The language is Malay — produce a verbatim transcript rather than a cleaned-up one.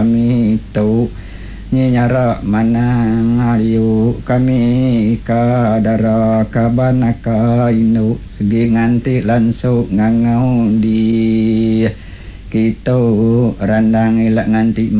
kami tu nyara manang ayu kami kadara kabanaka inu segi nganti langsung ngangau di kita randang ilak nganti